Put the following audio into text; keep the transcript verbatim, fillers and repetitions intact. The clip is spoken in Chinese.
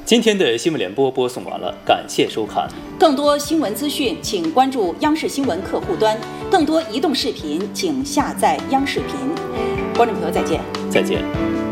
今天的新闻联播播送完了，感谢收看。 更多新闻资讯，请关注央视新闻客户端；更多移动视频，请下载央视频。观众朋友，再见。 再见。